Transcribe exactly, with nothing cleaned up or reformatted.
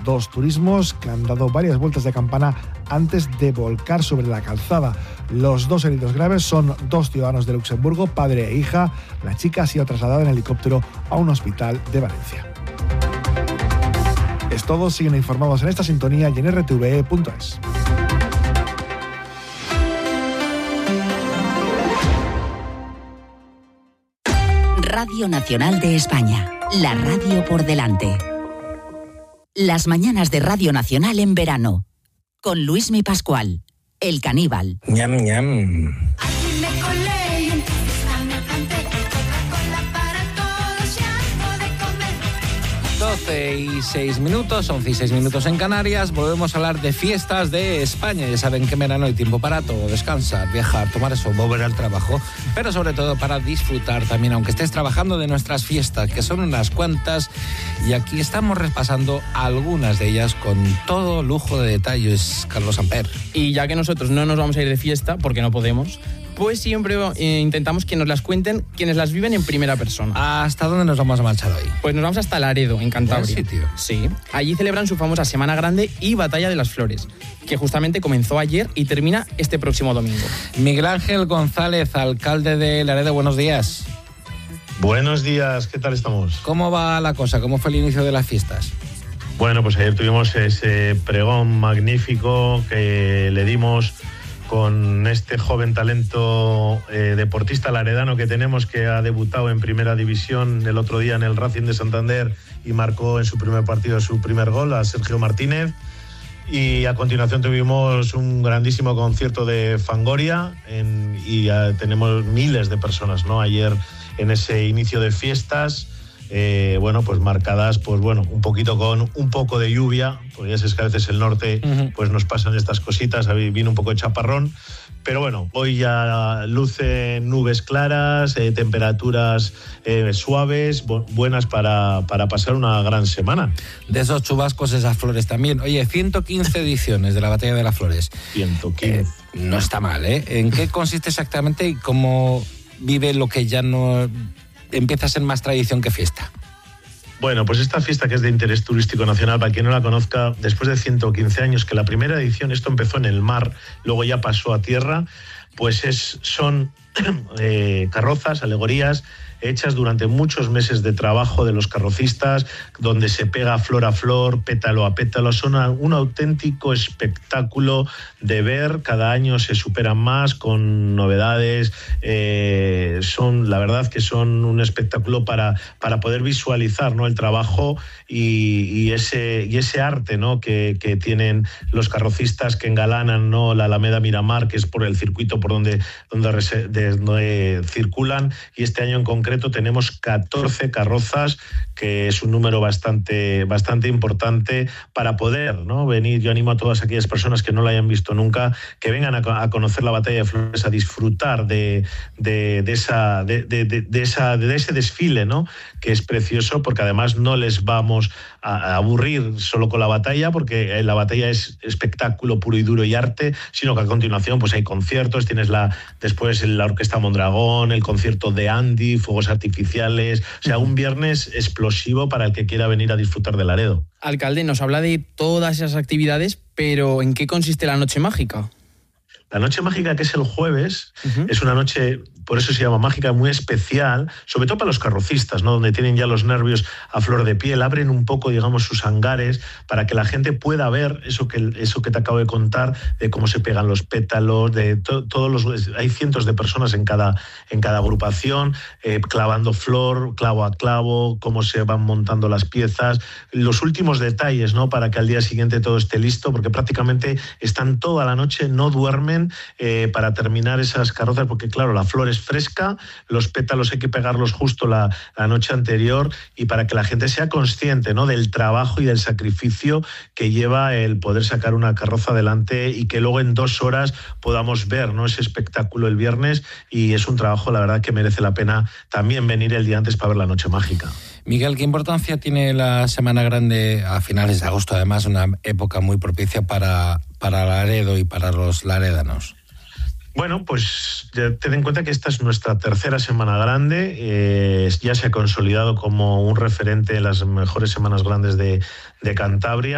dos turismos que han dado varias vueltas de campana antes de volcar sobre la calzada. Los dos heridos graves son dos ciudadanos de Luxemburgo, padre e hija. La chica ha sido trasladada en helicóptero a un hospital de Valencia. Es todo, siguen informados en esta sintonía y en r t v e punto es. Radio Nacional de España, la radio por delante. Las mañanas de Radio Nacional en verano, con Luismi Pascual, el caníbal. Ñam, ñam. doce y seis minutos, once y seis minutos en Canarias. Volvemos a hablar de fiestas de España. Ya saben que en verano hay tiempo para todo: descansar, viajar, tomar eso, volver al trabajo, pero sobre todo para disfrutar también, aunque estés trabajando, de nuestras fiestas, que son unas cuantas, y aquí estamos repasando algunas de ellas con todo lujo de detalles. Carlos Amper. Y ya que nosotros no nos vamos a ir de fiesta, porque no podemos, pues siempre eh, intentamos que nos las cuenten quienes las viven en primera persona. ¿Hasta dónde nos vamos a marchar hoy? Pues nos vamos hasta Laredo, en Cantabria. ¿Buen sitio? Sí. Allí celebran su famosa Semana Grande y Batalla de las Flores, que justamente comenzó ayer y termina este próximo domingo. Miguel Ángel González, alcalde de Laredo, buenos días. Buenos días, ¿qué tal estamos? ¿Cómo va la cosa? ¿Cómo fue el inicio de las fiestas? Bueno, pues ayer tuvimos ese pregón magnífico que le dimos con este joven talento eh, deportista laredano que tenemos, que ha debutado en primera división el otro día en el Racing de Santander y marcó en su primer partido su primer gol, a Sergio Martínez. Y a continuación tuvimos un grandísimo concierto de Fangoria en, y uh, tenemos miles de personas, ¿no? Ayer en ese inicio de fiestas. Eh, bueno, pues marcadas, pues bueno, un poquito con un poco de lluvia, porque ya sabes que a veces el norte uh-huh. pues nos pasan estas cositas, vino un poco de chaparrón, pero bueno, hoy ya luce nubes claras, eh, temperaturas eh, suaves, bu- buenas para, para pasar una gran semana. De esos chubascos, esas flores también. Oye, ciento quince ediciones de la Batalla de las Flores. ciento quince. Eh, no está mal, ¿eh? ¿En qué consiste exactamente y cómo vive lo que ya no empieza a ser más tradición que fiesta? Bueno, pues esta fiesta, que es de interés turístico nacional, para quien no la conozca, después de ciento quince años, que la primera edición, esto empezó en el mar, luego ya pasó a tierra, pues es, son eh, carrozas, alegorías, hechas durante muchos meses de trabajo de los carrocistas, donde se pega flor a flor, pétalo a pétalo. Son un auténtico espectáculo de ver. Cada año se superan más con novedades. Eh, son, la verdad que son un espectáculo para, para poder visualizar, ¿no?, el trabajo y, y, ese, y ese arte, ¿no?, que, que tienen los carrocistas que engalanan, ¿no?, la Alameda Miramar, que es por el circuito por donde, donde, de, donde circulan. Y este año en concreto tenemos catorce carrozas, que es un número bastante, bastante importante para poder, ¿no?, venir. Yo animo a todas aquellas personas que no la hayan visto nunca, que vengan a, a conocer la Batalla de Flores, a disfrutar de, de, de, esa, de, de, de, esa, de ese desfile, ¿no?, que es precioso, porque además no les vamos a, a aburrir solo con la batalla, porque la batalla es espectáculo puro y duro y arte, sino que a continuación pues hay conciertos, tienes la después la Orquesta Mondragón, el concierto de Andy, fuegos artificiales, o sea, un viernes explosivo para el que quiera venir a disfrutar de Laredo. Alcalde, nos habla de todas esas actividades, pero ¿en qué consiste la Noche Mágica? La Noche Mágica, que es el jueves, uh-huh. es una noche, por eso se llama mágica, muy especial, sobre todo para los carrocistas, ¿no?, donde tienen ya los nervios a flor de piel. Abren un poco, digamos, sus hangares para que la gente pueda ver eso que, eso que te acabo de contar, de cómo se pegan los pétalos, de to, todos los... Hay cientos de personas en cada, en cada agrupación, eh, clavando flor, clavo a clavo, cómo se van montando las piezas, los últimos detalles, ¿no?, para que al día siguiente todo esté listo, porque prácticamente están toda la noche, no duermen, Eh, para terminar esas carrozas, porque claro, la flor es fresca, los pétalos hay que pegarlos justo la, la noche anterior, y para que la gente sea consciente, ¿no?, del trabajo y del sacrificio que lleva el poder sacar una carroza adelante, y que luego en dos horas podamos ver, ¿no?, ese espectáculo el viernes. Y es un trabajo, la verdad, que merece la pena también venir el día antes para ver la Noche Mágica. Miguel, ¿qué importancia tiene la Semana Grande a finales de agosto? Además, una época muy propicia para, para Laredo y para los laredanos. Bueno, pues ten en cuenta que esta es nuestra tercera Semana Grande, eh, ya se ha consolidado como un referente en las mejores Semanas Grandes de, de Cantabria.